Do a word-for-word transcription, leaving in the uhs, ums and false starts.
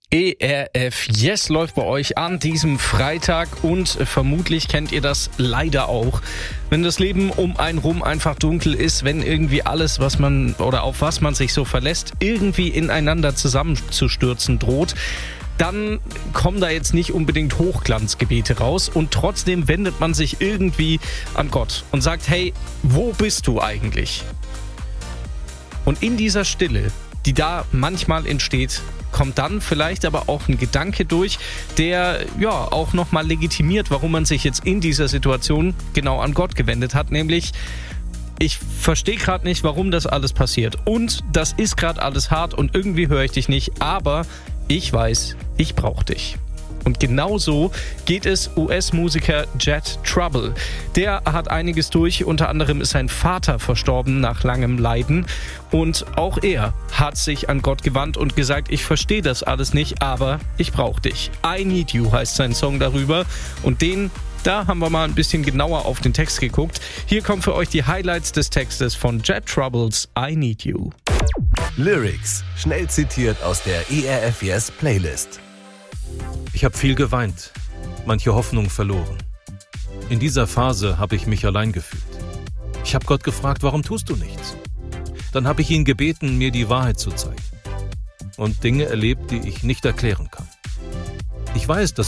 E R F Yes läuft bei euch an diesem Freitag und vermutlich kennt ihr das leider auch. Wenn das Leben um einen rum einfach dunkel ist, wenn irgendwie alles, was man oder auf was man sich so verlässt, irgendwie ineinander zusammenzustürzen droht, dann kommen da jetzt nicht unbedingt Hochglanzgebete raus und trotzdem wendet man sich irgendwie an Gott und sagt, hey, wo bist du eigentlich? Und in dieser Stille, die da manchmal entsteht, kommt dann vielleicht aber auch ein Gedanke durch, der ja auch nochmal legitimiert, warum man sich jetzt in dieser Situation genau an Gott gewendet hat, nämlich ich verstehe gerade nicht, warum das alles passiert und das ist gerade alles hart und irgendwie höre ich dich nicht, aber ich weiß, ich brauche dich. Und genau so geht es U S-Musiker Jet Trouble. Der hat einiges durch, unter anderem ist sein Vater verstorben nach langem Leiden. Und auch er hat sich an Gott gewandt und gesagt, ich verstehe das alles nicht, aber ich brauche dich. I Need You heißt sein Song darüber und den, da haben wir mal ein bisschen genauer auf den Text geguckt. Hier kommen für euch die Highlights des Textes von Jet Troubles I Need You. Lyrics, schnell zitiert aus der E R F Yes Playlist. Ich habe viel geweint, manche Hoffnung verloren. In dieser Phase habe ich mich allein gefühlt. Ich habe Gott gefragt, warum tust du nichts? Dann habe ich ihn gebeten, mir die Wahrheit zu zeigen. Und Dinge erlebt, die ich nicht erklären kann. Ich weiß, dass